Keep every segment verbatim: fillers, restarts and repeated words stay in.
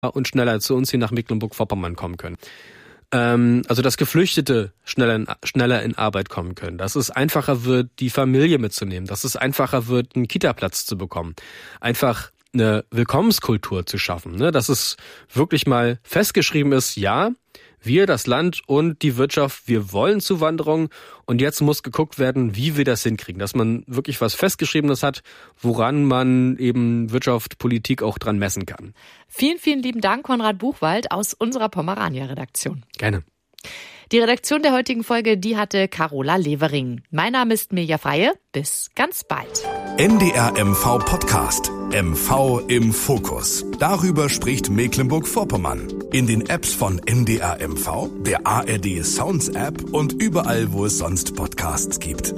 und schneller zu uns hier nach Mecklenburg-Vorpommern kommen können. Ähm, also dass Geflüchtete schneller in, schneller in Arbeit kommen können, dass es einfacher wird, die Familie mitzunehmen, dass es einfacher wird, einen Kita-Platz zu bekommen. Einfach eine Willkommenskultur zu schaffen, ne? Dass es wirklich mal festgeschrieben ist, ja, wir, das Land und die Wirtschaft, wir wollen Zuwanderung und jetzt muss geguckt werden, wie wir das hinkriegen, dass man wirklich was Festgeschriebenes hat, woran man eben Wirtschaft, Politik auch dran messen kann. Vielen, vielen lieben Dank, Konrad Buchwald aus unserer Pomerania-Redaktion. Gerne. Die Redaktion der heutigen Folge, die hatte Carola Levering. Mein Name ist Mirja Freie. Bis ganz bald. N D R M V Podcast. M V im Fokus. Darüber spricht Mecklenburg-Vorpommern. In den Apps von N D R M V, der A R D Sounds App und überall, wo es sonst Podcasts gibt.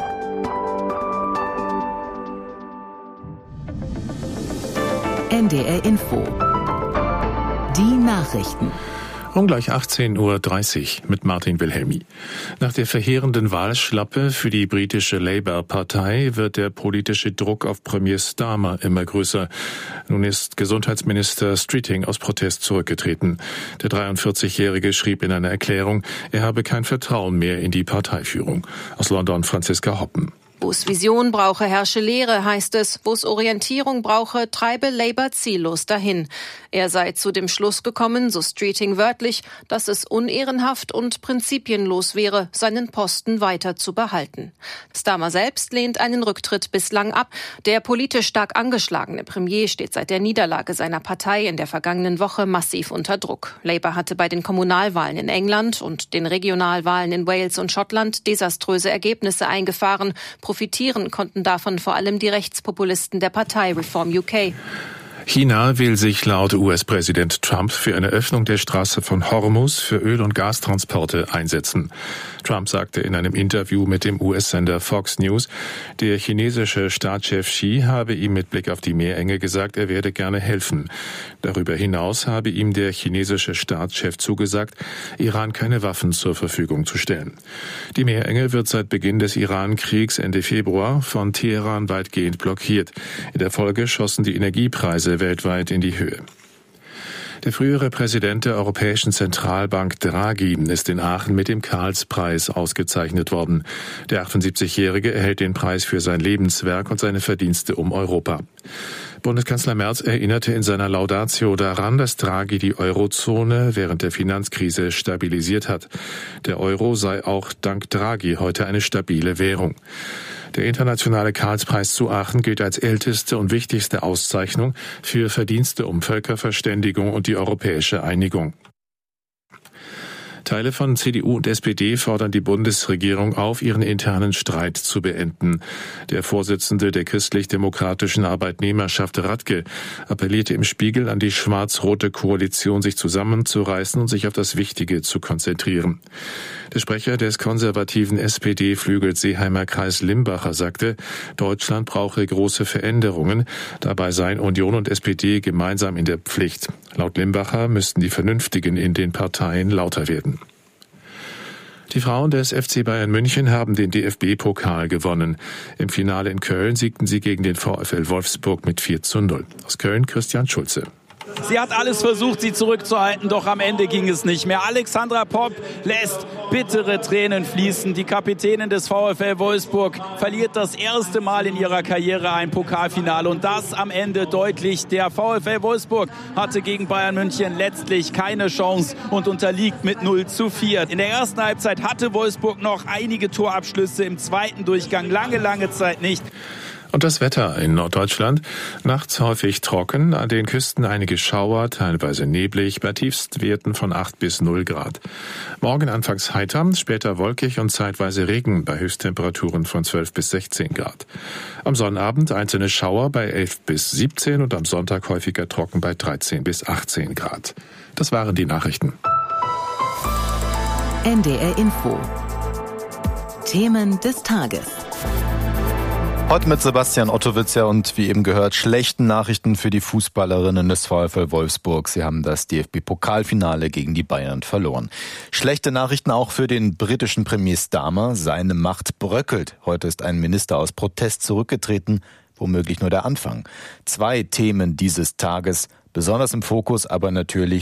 N D R Info. Die Nachrichten. Um gleich achtzehn Uhr dreißig mit Martin Wilhelmi. Nach der verheerenden Wahlschlappe für die britische Labour-Partei wird der politische Druck auf Premier Starmer immer größer. Nun ist Gesundheitsminister Streeting aus Protest zurückgetreten. Der dreiundvierzigjährige schrieb in einer Erklärung, er habe kein Vertrauen mehr in die Parteiführung. Aus London Franziska Hoppen. Wo es Vision brauche, herrsche Lehre, heißt es. Wo es Orientierung brauche, treibe Labour ziellos dahin. Er sei zu dem Schluss gekommen, so Streeting wörtlich, dass es unehrenhaft und prinzipienlos wäre, seinen Posten weiter zu behalten. Starmer selbst lehnt einen Rücktritt bislang ab. Der politisch stark angeschlagene Premier steht seit der Niederlage seiner Partei in der vergangenen Woche massiv unter Druck. Labour hatte bei den Kommunalwahlen in England und den Regionalwahlen in Wales und Schottland desaströse Ergebnisse eingefahren. Profitieren konnten davon vor allem die Rechtspopulisten der Partei Reform U K. China will sich laut U S-Präsident Trump für eine Öffnung der Straße von Hormuz für Öl- und Gastransporte einsetzen. Trump sagte in einem Interview mit dem U S-Sender Fox News, der chinesische Staatschef Xi habe ihm mit Blick auf die Meerenge gesagt, er werde gerne helfen. Darüber hinaus habe ihm der chinesische Staatschef zugesagt, Iran keine Waffen zur Verfügung zu stellen. Die Meerenge wird seit Beginn des Iran-Kriegs Ende Februar von Teheran weitgehend blockiert. In der Folge schossen die Energiepreise weltweit in die Höhe. Der frühere Präsident der Europäischen Zentralbank Draghi ist in Aachen mit dem Karlspreis ausgezeichnet worden. Der achtundsiebzigjährige erhält den Preis für sein Lebenswerk und seine Verdienste um Europa. Bundeskanzler Merz erinnerte in seiner Laudatio daran, dass Draghi die Eurozone während der Finanzkrise stabilisiert hat. Der Euro sei auch dank Draghi heute eine stabile Währung. Der internationale Karlspreis zu Aachen gilt als älteste und wichtigste Auszeichnung für Verdienste um Völkerverständigung und die europäische Einigung. Teile von C D U und S P D fordern die Bundesregierung auf, ihren internen Streit zu beenden. Der Vorsitzende der christlich-demokratischen Arbeitnehmerschaft Radke appellierte im Spiegel an die schwarz-rote Koalition, sich zusammenzureißen und sich auf das Wichtige zu konzentrieren. Der Sprecher des konservativen S P D-Flügels Seeheimer Kreis Limbacher sagte, Deutschland brauche große Veränderungen. Dabei seien Union und S P D gemeinsam in der Pflicht. Laut Limbacher müssten die Vernünftigen in den Parteien lauter werden. Die Frauen des F C Bayern München haben den D F B-Pokal gewonnen. Im Finale in Köln siegten sie gegen den VfL Wolfsburg mit vier zu null. Aus Köln Christian Schulze. Sie hat alles versucht, sie zurückzuhalten, doch am Ende ging es nicht mehr. Alexandra Popp lässt bittere Tränen fließen. Die Kapitänin des VfL Wolfsburg verliert das erste Mal in ihrer Karriere ein Pokalfinale und das am Ende deutlich. Der VfL Wolfsburg hatte gegen Bayern München letztlich keine Chance und unterliegt mit null zu vier. In der ersten Halbzeit hatte Wolfsburg noch einige Torabschlüsse, im zweiten Durchgang lange, lange Zeit nicht. Und das Wetter in Norddeutschland. Nachts häufig trocken, an den Küsten einige Schauer, teilweise neblig, bei Tiefstwerten von acht bis null Grad. Morgen anfangs heiter, später wolkig und zeitweise Regen bei Höchsttemperaturen von zwölf bis sechzehn Grad. Am Sonnabend einzelne Schauer bei elf bis siebzehn und am Sonntag häufiger trocken bei dreizehn bis achtzehn Grad. Das waren die Nachrichten. N D R Info. Themen des Tages. Heute mit Sebastian Ottowitzer und wie eben gehört, schlechten Nachrichten für die Fußballerinnen des VfL Wolfsburg. Sie haben das D F B-Pokalfinale gegen die Bayern verloren. Schlechte Nachrichten auch für den britischen Premier Starmer. Seine Macht bröckelt. Heute ist ein Minister aus Protest zurückgetreten. Womöglich nur der Anfang. Zwei Themen dieses Tages. Besonders im Fokus aber natürlich